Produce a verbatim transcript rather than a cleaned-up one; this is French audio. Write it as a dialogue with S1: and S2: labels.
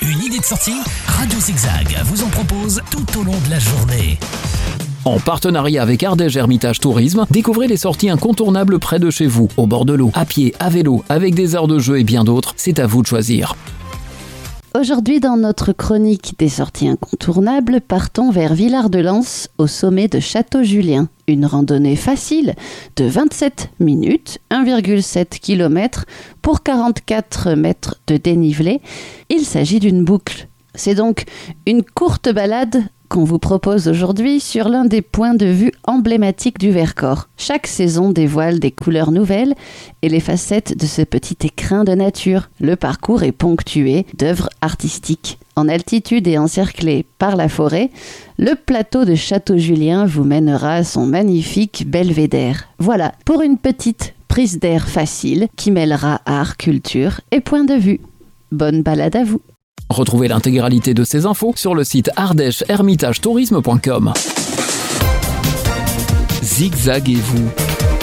S1: Une idée de sortie ? Radio Zigzag vous en propose tout au long de la journée.
S2: En partenariat avec Ardèche Hermitage Tourisme, découvrez les sorties incontournables près de chez vous, au bord de l'eau, à pied, à vélo, avec des aires de jeu et bien d'autres. C'est à vous de choisir.
S3: Aujourd'hui, dans notre chronique des sorties incontournables, partons vers Villard-de-Lans, au sommet de Château-Julien. Une randonnée facile de vingt-sept minutes, un virgule sept kilomètres pour quarante-quatre mètres de dénivelé. Il s'agit d'une boucle. C'est donc une courte balade qu'on vous propose aujourd'hui sur l'un des points de vue emblématiques du Vercors. Chaque saison dévoile des couleurs nouvelles et les facettes de ce petit écrin de nature. Le parcours est ponctué d'œuvres artistiques. En altitude et encerclé par la forêt, le plateau de Château-Julien vous mènera à son magnifique belvédère. Voilà, pour une petite prise d'air facile qui mêlera art, culture et point de vue. Bonne balade à vous!
S2: Retrouvez l'intégralité de ces infos sur le site ardèche hermitage tourisme point com. Zigzag et vous.